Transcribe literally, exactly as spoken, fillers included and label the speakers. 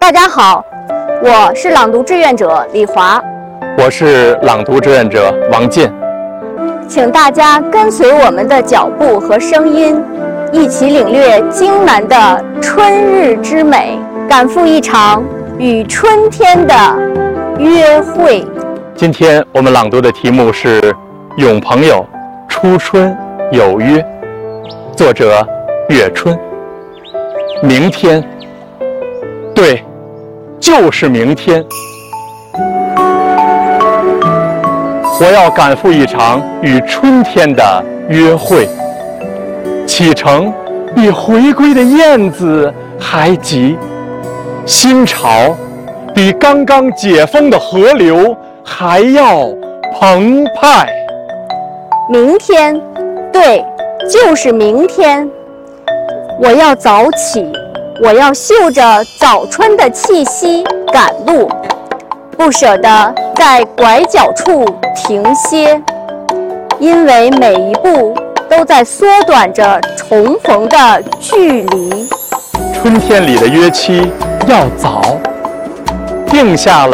Speaker 1: 大家好，我是朗读志愿者李华，
Speaker 2: 我是朗读志愿者王进。
Speaker 1: 请大家跟随我们的脚步和声音，一起领略荆南的春日之美，赶赴一场与春天的约会。
Speaker 2: 今天我们朗读的题目是《咏朋友，初春有约》，作者月春。明天，对，就是明天。我要赶赴一场与春天的约会，启程比回归的燕子还急，心潮比刚刚解封的河流还要澎湃。
Speaker 1: 明天，对，就是明天。我要早起，我要嗅着早春的气息赶路，不舍得在拐角处停歇，因为每一步都在缩短着重逢的距离。
Speaker 2: 春天里的约期要早，定下了